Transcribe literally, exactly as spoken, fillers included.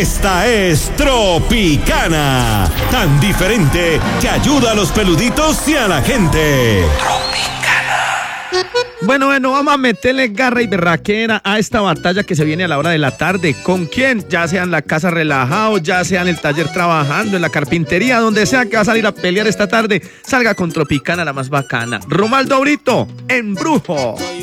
Esta es Tropicana, tan diferente que ayuda a los peluditos y a la gente. Bueno, bueno, vamos a meterle garra y berraquera a esta batalla que se viene a la hora de la tarde. ¿Con quién? Ya sea en la casa relajado, ya sea en el taller trabajando, en la carpintería, donde sea que va a salir a pelear esta tarde, salga con Tropicana la más bacana. Romaldo Brito, Embrujo.